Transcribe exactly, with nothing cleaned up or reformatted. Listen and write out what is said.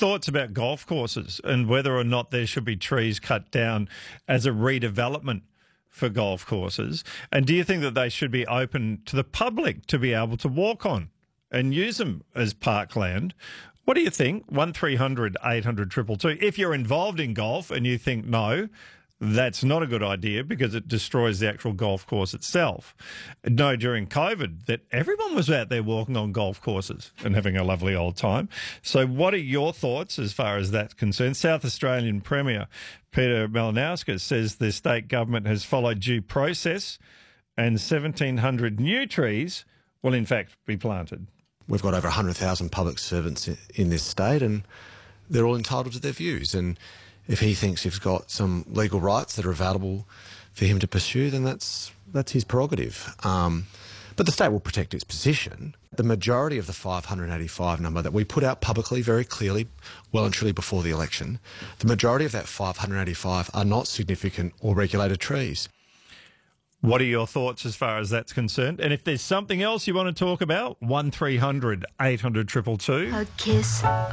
thoughts about golf courses and whether or not there should be trees cut down as a redevelopment for golf courses? And do you think that they should be open to the public to be able to walk on and use them as parkland? What do you think? one three hundred eight hundred two two two. If you're involved in golf and you think, no, that's not a good idea because it destroys the actual golf course itself. No, during COVID, that everyone was out there walking on golf courses and having a lovely old time. So what are your thoughts as far as that's concerned? South Australian Premier Peter Malinauskas says the state government has followed due process and seventeen hundred new trees will in fact be planted. We've got over one hundred thousand public servants in this state and they're all entitled to their views. And if he thinks he's got some legal rights that are available for him to pursue, then that's that's his prerogative. Um, but the state will protect its position. The majority of the five hundred eighty-five number that we put out publicly very clearly, well and truly before the election, the majority of that five hundred eighty-five are not significant or regulated trees. What are your thoughts as far as that's concerned? And if there's something else you want to talk about, one three hundred eight hundred two two two. A kiss.